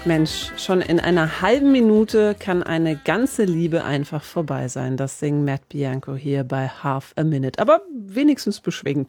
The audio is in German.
Mensch, schon in einer halben Minute kann eine ganze Liebe einfach vorbei sein. Das singt Matt Bianco hier bei Half a Minute. Aber wenigstens beschwingt.